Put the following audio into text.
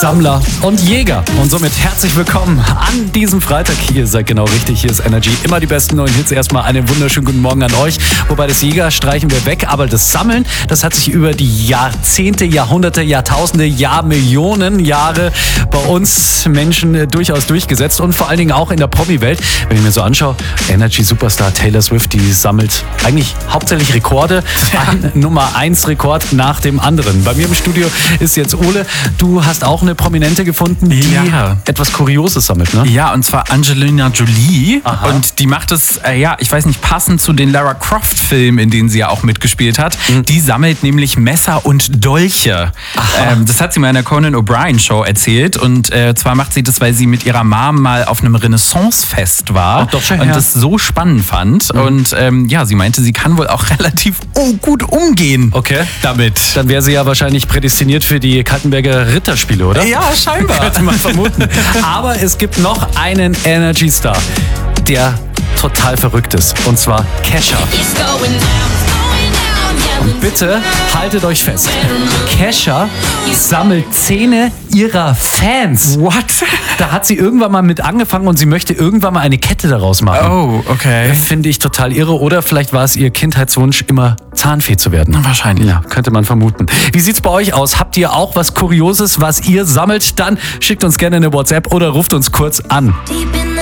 Sammler und Jäger. Und somit herzlich willkommen an diesem Freitag. Ihr seid genau richtig, hier ist Energy. Immer die besten neuen Hits. Erstmal einen wunderschönen guten Morgen an euch. Wobei das Jäger streichen wir weg, aber das Sammeln, das hat sich über die Jahrzehnte, Jahrhunderte, Jahrtausende, Millionen Jahre bei uns Menschen durchaus durchgesetzt und vor allen Dingen auch in der Promi-Welt. Wenn ich mir so anschaue, Energy-Superstar Taylor Swift, die sammelt eigentlich hauptsächlich Rekorde. Ein Nummer 1 Rekord nach dem anderen. Bei mir im Studio ist jetzt Ole. Du hast auch eine Prominente gefunden, die etwas Kurioses sammelt, ne? Ja, und zwar Angelina Jolie. Aha. Und die macht es, ich weiß nicht, passend zu den Lara Croft-Filmen, in denen sie ja auch mitgespielt hat. Die sammelt nämlich Messer und Dolche. Das hat sie mal in der Conan O'Brien Show erzählt. Und zwar macht sie das, weil sie mit ihrer Mom mal auf einem Renaissance-Fest war. Doch schon, und ja. das so spannend fand. Und sie meinte, sie kann wohl auch relativ gut umgehen. Okay. Damit. Dann wäre sie ja wahrscheinlich prädestiniert für die Kaltenberger Ritterspiele, oder? Ja, scheinbar. Könnte man vermuten. Aber es gibt noch einen Energy-Star, der total verrückt ist. Und zwar Kesha. Und bitte haltet euch fest. Kesha sammelt Zähne ihrer Fans. What? Da hat sie irgendwann mal mit angefangen und sie möchte irgendwann mal eine Kette daraus machen. Oh, okay. Finde ich total irre. Oder vielleicht war es ihr Kindheitswunsch, immer Zahnfee zu werden. Wahrscheinlich. Ja, könnte man vermuten. Wie sieht's bei euch aus? Habt ihr auch was Kurioses, was ihr sammelt? Dann schickt uns gerne eine WhatsApp oder ruft uns kurz an. Deep in the